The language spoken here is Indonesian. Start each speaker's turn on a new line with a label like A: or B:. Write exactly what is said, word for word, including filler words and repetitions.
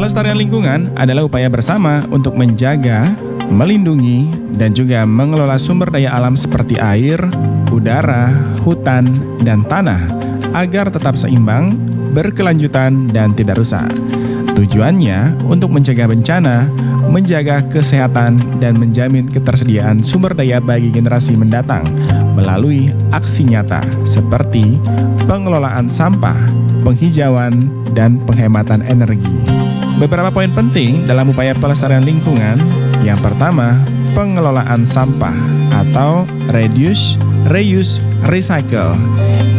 A: Pelestarian lingkungan adalah upaya bersama untuk menjaga, melindungi, dan juga mengelola sumber daya alam seperti air, udara, hutan, dan tanah agar tetap seimbang, berkelanjutan, dan tidak rusak. Tujuannya untuk mencegah bencana, menjaga kesehatan, dan menjamin ketersediaan sumber daya bagi generasi mendatang melalui aksi nyata seperti pengelolaan sampah, penghijauan, dan penghematan energi. Beberapa poin penting dalam upaya pelestarian lingkungan. Yang pertama, pengelolaan sampah atau reduce, reuse, recycle.